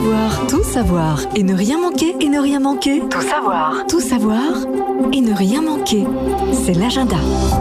tout savoir et ne rien manquer, et ne rien manquer. Tout savoir et ne rien manquer. C'est l'agenda.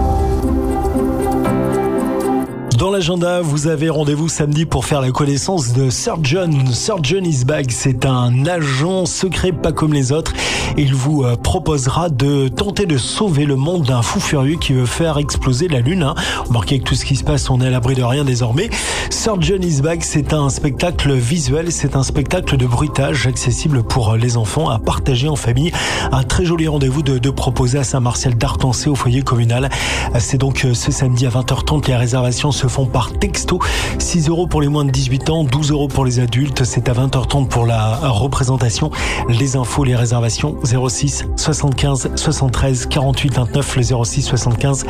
Dans l'agenda, vous avez rendez-vous samedi pour faire la connaissance de Surgeon. Surgeon is back. C'est un agent secret pas comme les autres. Il vous proposera de tenter de sauver le monde d'un fou furieux qui veut faire exploser la Lune. Remarquez que tout ce qui se passe, on est à l'abri de rien désormais. Surgeon is back, c'est un spectacle visuel, c'est un spectacle de bruitage accessible pour les enfants à partager en famille. Un très joli rendez-vous de proposer à Saint-Martial d'Artancé au foyer communal. C'est donc ce samedi à 20h30. Les réservations se font par texto. 6 € pour les moins de 18 ans, 12 € pour les adultes. C'est à 20h30 pour la représentation. Les infos, les réservations 06 75 73 48 29, le 06 75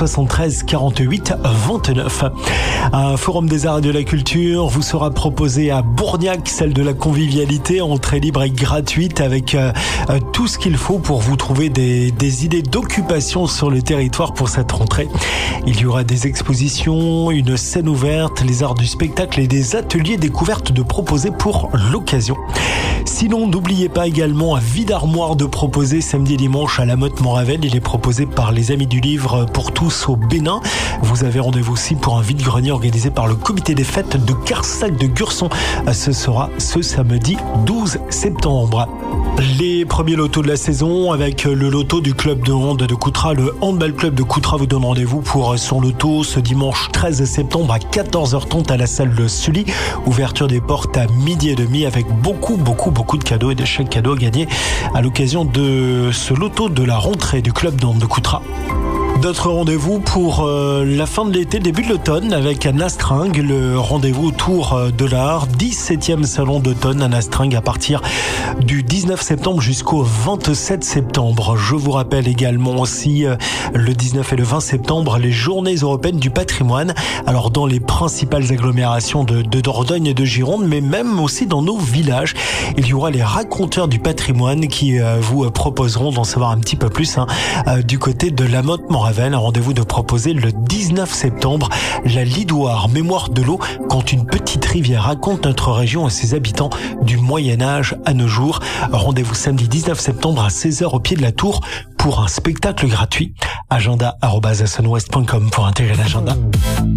73 48 29. Un forum des arts et de la culture vous sera proposé à Bourgnac, celle de la convivialité, entrée libre et gratuite, avec tout ce qu'il faut pour vous trouver des idées d'occupation sur le territoire pour cette rentrée. Il y aura des expositions, une scène ouverte, les arts du spectacle et des ateliers découvertes de proposer pour l'occasion. Sinon, n'oubliez pas également un vide armoire de proposer samedi et dimanche à la Motte Montravel. Il est proposé par les Amis du Livre pour tous au Bénin. Vous avez rendez-vous aussi pour un vide-grenier organisé par le comité des fêtes de Carsac de Gurson. Ce sera ce samedi 12 septembre. Les premiers lotos de la saison avec le loto du club de hand de Coutras. Le handball club de Coutras vous donne rendez-vous pour son loto ce dimanche 13 septembre à 14h30 à la salle de Sully. Ouverture des portes à 12h30 avec beaucoup de cadeaux et de chèques cadeaux à gagner à l'occasion de ce loto de la rentrée du club de hand de Coutras. D'autres rendez-vous pour la fin de l'été, début de l'automne avec à Nastringue, le rendez-vous autour de l'art, 17e salon d'automne à Nastringue à partir du 19 septembre jusqu'au 27 septembre. Je vous rappelle également aussi le 19 et le 20 septembre, les journées européennes du patrimoine. Alors dans les principales agglomérations de Dordogne et de Gironde, mais même aussi dans nos villages, il y aura les raconteurs du patrimoine qui vous proposeront d'en savoir un petit peu plus du côté de la Motte Montravel. Un rendez-vous de proposer le 19 septembre, la Lidoire, mémoire de l'eau, quand une petite rivière raconte notre région et ses habitants du Moyen-Âge à nos jours. Rendez-vous samedi 19 septembre à 16h au pied de la tour pour un spectacle gratuit. Agenda@sunwest.com pour intégrer l'agenda.